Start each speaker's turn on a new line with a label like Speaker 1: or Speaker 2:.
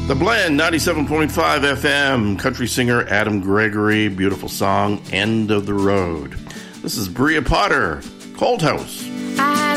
Speaker 1: The Blend, 97.5 FM, country singer Adam Gregory, beautiful song, End of the Road. This is Bria Potter, Cold House.